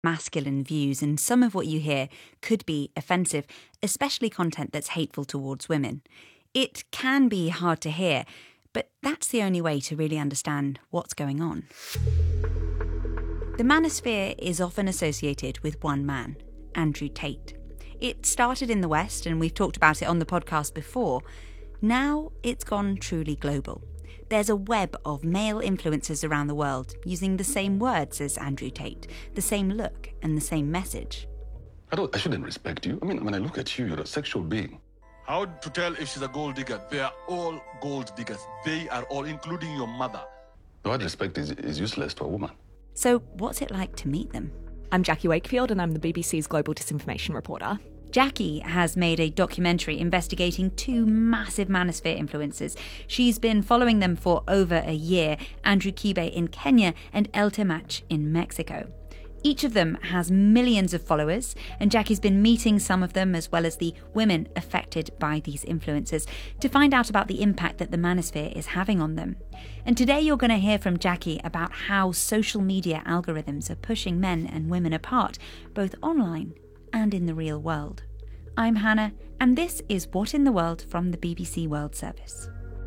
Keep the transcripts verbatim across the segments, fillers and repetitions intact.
masculine views, and some of what you hear could be offensive, especially content that's hateful towards women. It can be hard to hear, but that's the only way to really understand what's going on. The manosphere is often associated with one man, Andrew Tate. It started in the West, and we've talked about it on the podcast before. Now it's gone truly global. There's a web of male influencers around the world using the same words as Andrew Tate, the same look and the same message. I don't. I shouldn't respect you. I mean, when I look at you, you're a sexual being. How to tell if she's a gold digger? They are all gold diggers. They are all, including your mother. The word respect is, is useless to a woman. So what's it like to meet them? I'm Jackie Wakefield, and I'm the B B C's global disinformation reporter. Jackie has made a documentary investigating two massive manosphere influencers. She's been following them for over a year, Andrew Kibe in Kenya and El Temach in Mexico. Each of them has millions of followers, and Jackie's been meeting some of them as well as the women affected by these influencers to find out about the impact that the manosphere is having on them. And today you're going to hear from Jackie about how social media algorithms are pushing men and women apart, both online and in the real world. I'm Hannah, and this is What in the World from the B B C World Service.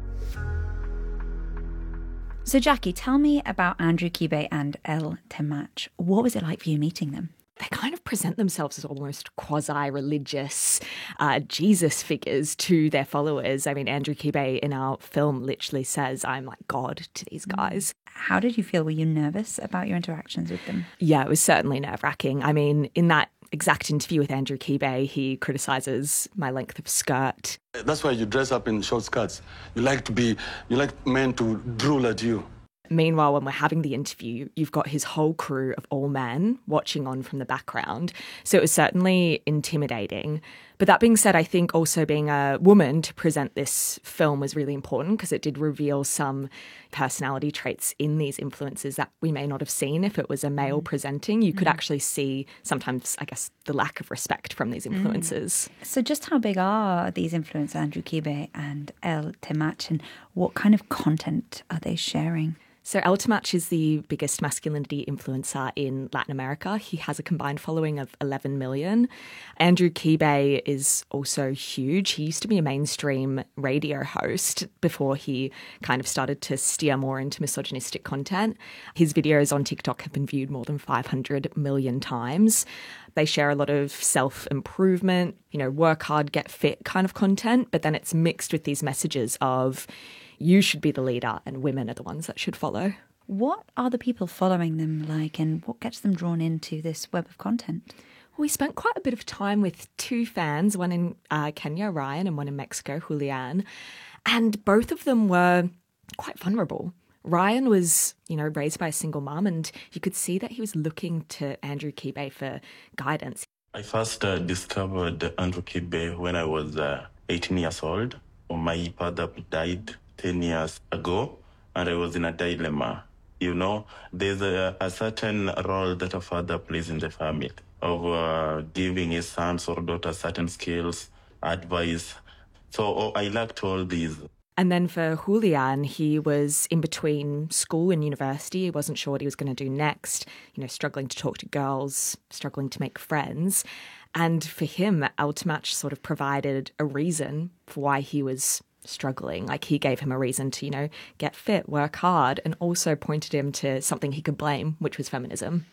So Jackie, tell me about Andrew Kibe and El Temach. What was it like for you meeting them? They kind of present themselves as almost quasi-religious uh, Jesus figures to their followers. I mean, Andrew Kibe in our film literally says, I'm like God to these guys. How did you feel? Were you nervous about your interactions with them? Yeah, it was certainly nerve-wracking. I mean, in that exact interview with Andrew Kibe, he criticises my length of skirt. That's why you dress up in short skirts. You like to be, you like men to drool at you. Meanwhile, when we're having the interview, you've got his whole crew of all men watching on from the background. So it was certainly intimidating. But that being said, I think also being a woman to present this film was really important because it did reveal some personality traits in these influencers that we may not have seen if it was a male mm. presenting. You could mm. actually see sometimes, I guess, the lack of respect from these influencers. Mm. So just how big are these influencers, Andrew Kibe and El Temach, and what kind of content are they sharing? So El Temach is the biggest masculinity influencer in Latin America. He has a combined following of eleven million. Andrew Kibe is also huge. He used to be a mainstream radio host before he kind of started to steer more into misogynistic content. His videos on TikTok have been viewed more than five hundred million times. They share a lot of self-improvement, you know, work hard, get fit kind of content, but then it's mixed with these messages of you should be the leader and women are the ones that should follow. What are the people following them like, and what gets them drawn into this web of content? We spent quite a bit of time with two fans, one in uh, Kenya, Ryan, and one in Mexico, Julian, and both of them were quite vulnerable. Ryan was, you know, raised by a single mum, and you could see that he was looking to Andrew Kibe for guidance. I first uh, discovered Andrew Kibe when I was uh, eighteen years old. My father died ten years ago, and I was in a dilemma. You know, there's a, a certain role that a father plays in the family of uh, giving his sons or daughters certain skills, advice. So oh, I lacked all these. And then for Julian, he was in between school and university. He wasn't sure what he was going to do next, you know, struggling to talk to girls, struggling to make friends. And for him, El Temach sort of provided a reason for why he was struggling. Like, he gave him a reason to, you know, get fit, work hard, and also pointed him to something he could blame, which was feminism.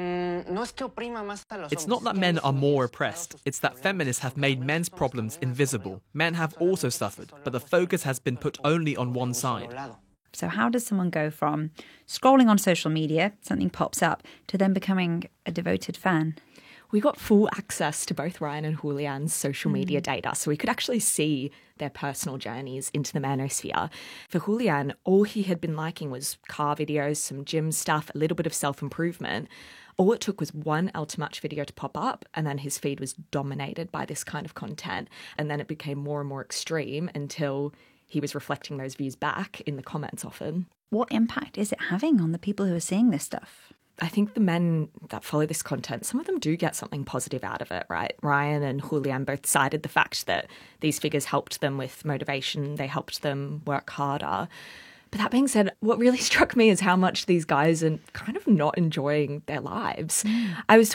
It's not that men are more oppressed, it's that feminists have made men's problems invisible. Men have also suffered, but the focus has been put only on one side. So how does someone go from scrolling on social media, something pops up, to then becoming a devoted fan? We got full access to both Ryan and Julian's social media mm. data, so we could actually see their personal journeys into the manosphere. For Julian, all he had been liking was car videos, some gym stuff, a little bit of self-improvement. All it took was one El Temach video to pop up, and then his feed was dominated by this kind of content. And then it became more and more extreme until he was reflecting those views back in the comments often. What impact is it having on the people who are seeing this stuff? I think the men that follow this content, some of them do get something positive out of it, right? Ryan and Julian both cited the fact that these figures helped them with motivation, they helped them work harder. But that being said, what really struck me is how much these guys are kind of not enjoying their lives. Mm. I was